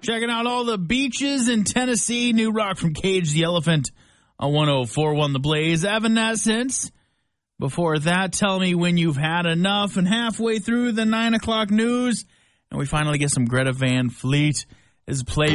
Checking out all the beaches in Tennessee. New rock from Cage the Elephant on 104.1 The Blaze. Evanescence. Before that, Tell Me When You've Had Enough. And halfway through the 9 o'clock news, and we finally get some Greta Van Fleet. Is Play